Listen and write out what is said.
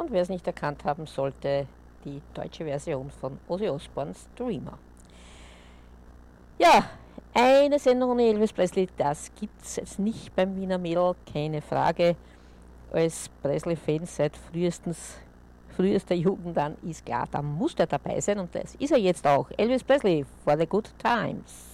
Und wer es nicht erkannt haben sollte, die deutsche Version von Ozzy Osbournes Dreamer. Ja, eine Sendung ohne Elvis Presley, das gibt es jetzt nicht beim Wiener Mädel, keine Frage. Als Presley-Fan seit frühester Jugend an ist klar, da muss er dabei sein und das ist er jetzt auch. Elvis Presley for the good times.